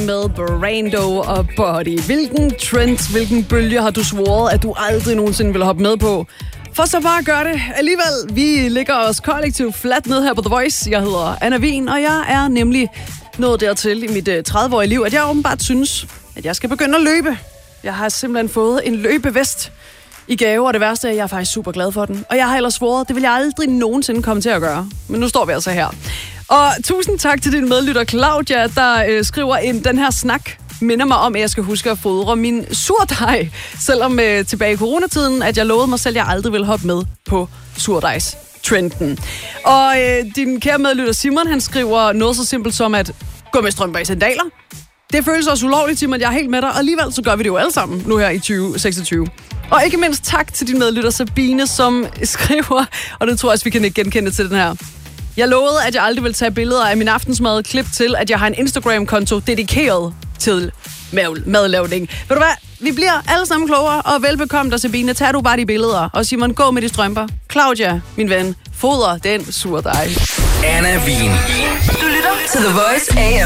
med Brando og Body. Hvilken trend, hvilken bølge har du svoret, at du aldrig nogensinde vil hoppe med på? For så bare gør det alligevel. Vi ligger os kollektivt fladt ned her på The Voice. Jeg hedder Anna Wien, og jeg er nemlig nået dertil i mit 30-årige liv, at jeg åbenbart synes, at jeg skal begynde at løbe. Jeg har simpelthen fået en løbevest i gave, og det værste er, at jeg er faktisk super glad for den. Og jeg har ellers svoret, det vil jeg aldrig nogensinde komme til at gøre. Men nu står vi altså her. Og tusind tak til din medlytter Claudia, der skriver ind, den her snak minder mig om, at jeg skal huske at fodre min surdej. Selvom tilbage i coronatiden, at jeg lovede mig selv, at jeg aldrig ville hoppe med på surdejs-trenden. Og din kære medlytter Simon, han skriver noget så simpelt som at gå med strømper i sandaler. Det føles også ulovligt, Simon, jeg er helt med dig. Og alligevel så gør vi det jo alle sammen nu her i 2026. Og ikke mindst tak til din medlytter Sabine, som skriver, og det tror jeg også, vi kan genkende til den her. Jeg lovede, at jeg aldrig vil tage billeder af min aftensmad, klip til, at jeg har en Instagram-konto dedikeret til madlavning. Ved du hvad? Vi bliver alle sammen klogere, og velbekomme dig, Sabine. Tag du bare de billeder. Og Simon, gå med de strømper. Claudia, min ven, fodrer den surdej. Anna Wien. Du lytter til The Voice AM.